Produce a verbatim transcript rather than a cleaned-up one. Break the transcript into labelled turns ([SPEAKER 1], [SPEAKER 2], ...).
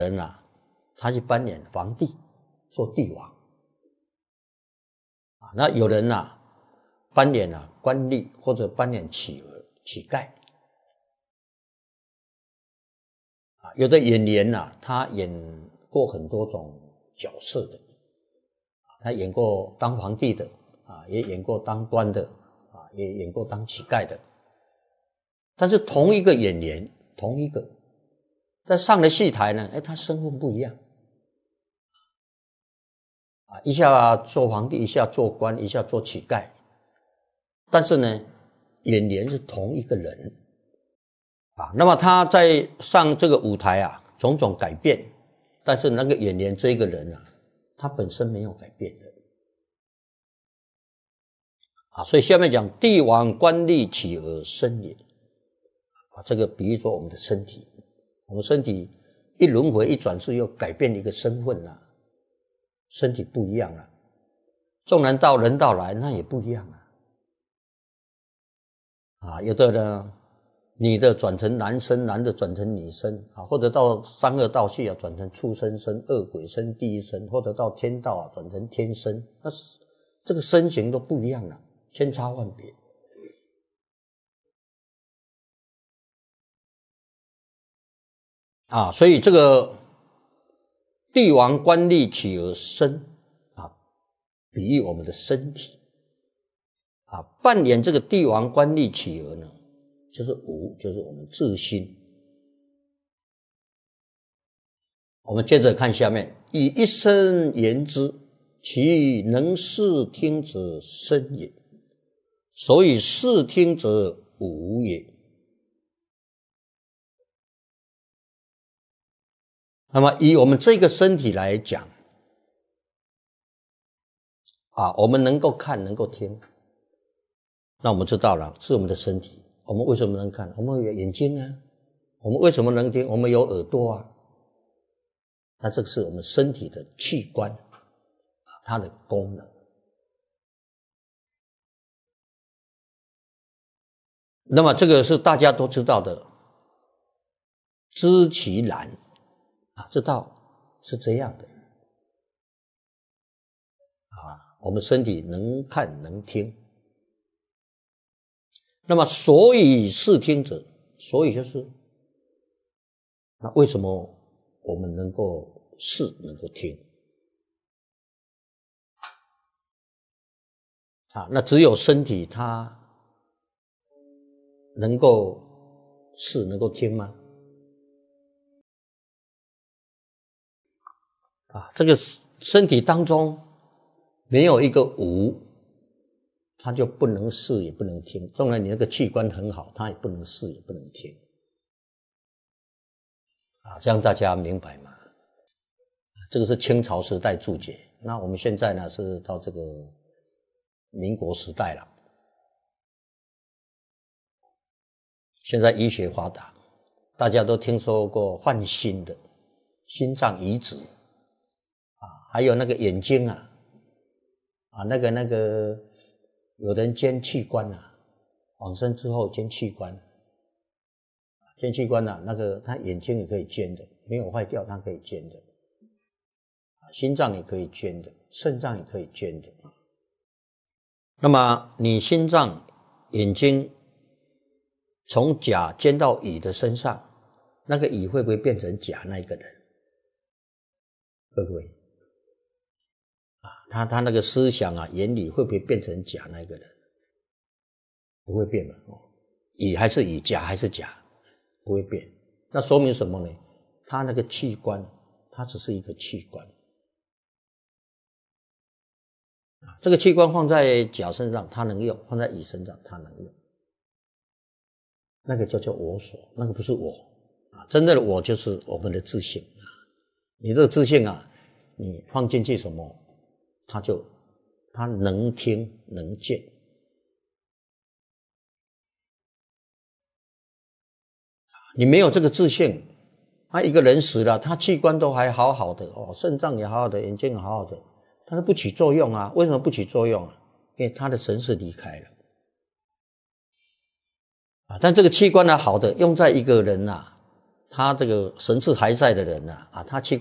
[SPEAKER 1] 人啊，他去扮演皇帝，做帝王啊。那有人啊，扮演啊官吏或者扮演乞儿、乞丐啊。有的演员啊，他演过很多种角色的，他演过当皇帝的啊，也演过当官的啊，也演过当乞丐的。但是同一个演员，同一个，但上了戏台呢，哎，他身份不一样啊，一下做皇帝，一下做官，一下做乞丐。但是呢，演员是同一个人啊。那么他在上这个舞台啊，种种改变，但是那个演员这一个人啊，他本身没有改变的啊。所以下面讲帝王官吏乞儿身也啊，这个比喻说我们的身体，我们身体一轮回一转世又改变一个身份了、啊，身体不一样了、啊，纵然到人道来那也不一样啊。啊，有的呢，女的转成男生，男的转成女生啊，或者到三恶道去啊，转成畜生身、恶鬼身、地狱身，或者到天道啊，转成天身，那这个身形都不一样了、啊，千差万别。啊，所以这个帝王官吏乞儿身啊，比喻我们的身体啊，扮演这个帝王官吏乞儿呢，就是无，就是我们自心。我们接着看下面，以一身言之，其能视听者身也，所以视听者无也。那么以我们这个身体来讲啊，我们能够看能够听，那我们知道了是我们的身体。我们为什么能看？我们有眼睛啊。我们为什么能听？我们有耳朵啊。那这个是我们身体的器官它的功能。那么这个是大家都知道的，知其然啊，知道是这样的啊，我们身体能看能听。那么所以视听者，所以就是那为什么我们能够视能够听啊？那只有身体它能够视能够听吗？啊，这个身体当中没有一个无，它就不能视也不能听。纵然你那个器官很好，它也不能视也不能听啊，这样大家明白吗？这个是清朝时代注解。那我们现在呢是到这个民国时代了，现在医学发达，大家都听说过换心的心脏移植啊，还有那个眼睛啊，啊那个那个有人捐器官啊，往生之后捐器官，捐器官啊，那个他眼睛也可以捐的，没有坏掉他可以捐的，心脏也可以捐的，肾脏也可以捐的。那么你心脏、眼睛从甲捐到乙的身上，那个乙会不会变成甲那一个人？会不会？啊，他他那个思想啊、言理会不会变成甲那一个人？不会变嘛？哦，乙还是乙，甲还是甲，不会变。那说明什么呢？他那个器官，它只是一个器官。这个器官放在甲身上它能用，放在乙身上它能用，那个就叫我所，那个不是我啊，真正的我就是我们的自性啊。你这个自性啊，你放进去什么，它就它能听能见。你没有这个自性，他一个人死了，他器官都还好好的哦，肾脏也好好的，眼睛也好好的。但是不起作用啊？为什么不起作用啊？因为他的神识离开了啊。但这个器官呢，好的用在一个人啊他这个神智还在的人呢，啊，他去